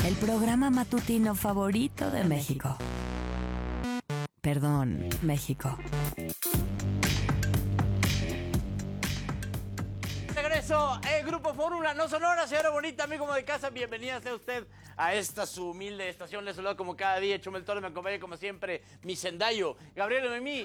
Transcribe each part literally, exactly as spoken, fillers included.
el programa matutino favorito de México. Perdón, México. Regreso, el Grupo Fórmula, no Sonora, señora bonita, amigo de casa, bienvenida sea usted a esta su humilde estación. Les saludo como cada día, Chumel Torres, me acompaña como siempre mi Zendayo, Gabriel Memí.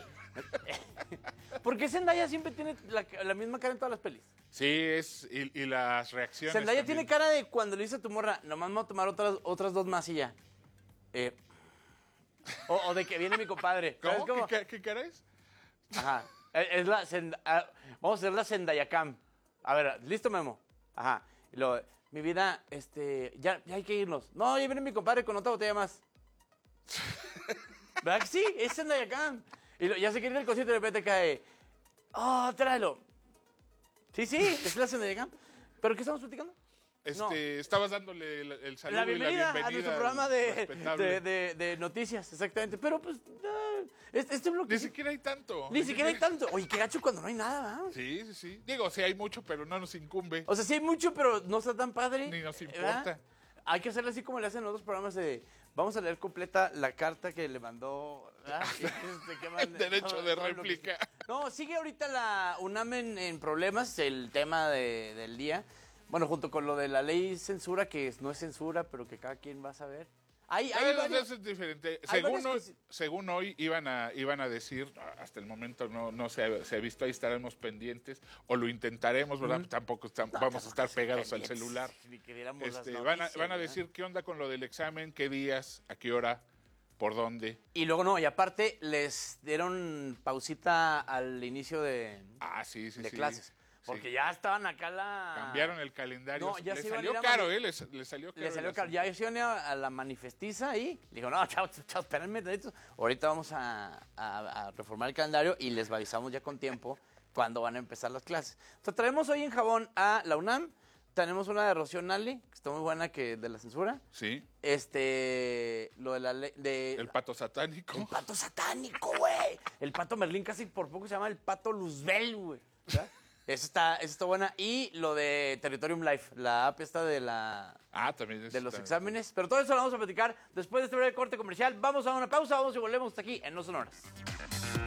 ¿Por qué Zendaya siempre tiene la, la misma cara en todas las pelis? Sí, es y, y las reacciones. Zendaya también. tiene cara de cuando le dice a tu morra, nomás me voy a tomar otras, otras dos más y ya. Eh, o, o de que viene mi compadre. ¿Sabes ¿Cómo? cómo? ¿Qué, ca- qué cara es? Ajá. Es, es la Zend- ah, vamos a hacer la Zendaya Cam. A ver, ¿listo, Memo? Ajá. Y luego, mi vida, este, ya, ya hay que irnos. No, ya viene mi compadre con otra botella más. ¿Verdad que sí? Es Zendaya Cam. Y lo, ya se quiere ir al concierto y de repente cae. Oh, tráelo. Sí, sí, es la Zendaya Cam. ¿Pero qué estamos platicando? Este, No. Estabas dándole el, el saludo La bienvenida, y la bienvenida a nuestro programa de, respetable. de, de, de noticias, exactamente. Pero pues, eh, este, este bloque. Ni siquiera hay tanto. Ni siquiera hay tanto. Oye, qué gacho cuando no hay nada, ¿verdad? Sí, sí, sí. Digo, sí hay mucho, pero no nos incumbe. O sea, sí hay mucho, pero no está tan padre. Ni nos importa. ¿verdad? Hay que hacerle así como le hacen en otros programas de... Vamos a leer completa la carta que le mandó... ¿verdad? Este, ¿qué más? Derecho Todo- de todo lo que- réplica. No, sigue ahorita la UNAM en, en problemas, el tema de- del día. Bueno, junto con lo de la ley censura, que es- no es censura, pero que cada quien va a saber. Hay, hay Ah, varios- eso es diferente. hay Según varias hoy, cosi- según hoy iban a iban a decir, hasta el momento no no se ha, se ha visto, ahí estaremos pendientes o lo intentaremos, ¿verdad? Tampoco están- vamos a estar pegados al pendientes, celular. ni que viéramos las Este, van a, noticias, van a ¿verdad? decir qué onda con lo del examen, qué días, a qué hora, por dónde. Y luego no, y aparte les dieron pausita al inicio de, Ah, sí, sí, de sí. clases. Porque Sí. ya estaban acá la... Cambiaron el calendario. No, ya le se iban a salió ir a caro, mani- ¿eh? Les- Le, salió caro. Le salió el caro. Ya se iban a a la manifestiza ahí. Le dijo, no, chao, chao, espérenme tantito. Ahorita vamos a, a- a reformar el calendario y les avisamos ya con tiempo cuándo van a empezar las clases. Entonces traemos hoy en Jabón a la UNAM. Tenemos una de Rocío Nale, que está muy buena, que de la censura. Sí, Este, lo de la ley... De, el pato satánico. El pato satánico, güey. El pato Merlín casi por poco se llama el pato Luzbel, güey. ¿verdad? Eso está, eso está buena. Y lo de Territorium Life, la app esta de la Ah, también es de los está- exámenes. Pero todo eso lo vamos a platicar después de este breve corte comercial. Vamos a una pausa, vamos y volvemos hasta aquí en No Sonoras.